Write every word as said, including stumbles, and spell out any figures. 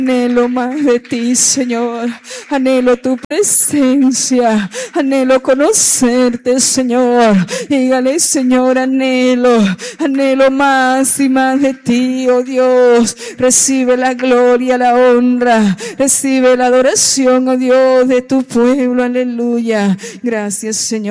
Anhelo más de ti, Señor. Anhelo tu presencia. Anhelo conocerte, Señor. Dígale, Señor, anhelo, anhelo más y más de ti, oh Dios. Recibe la gloria, la honra. Recibe la adoración, oh Dios, de tu pueblo. Aleluya. Gracias, Señor.